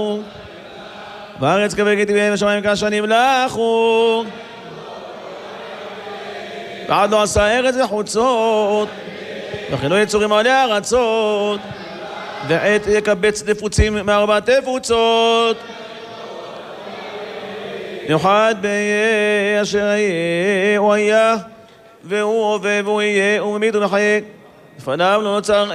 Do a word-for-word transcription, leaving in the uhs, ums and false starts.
בארץ כבד כתביהם ושמיים כשנים לכו ועד לא עשה ארץ וחוצות וכן לא יצורים עלי ארצות ועת יקבץ נפוצים מארבע תפוצות יוחד ביה אשר יהיה הוא היה והוא הווה והוא יהיה וממית ומחיה לפניו לא נוצר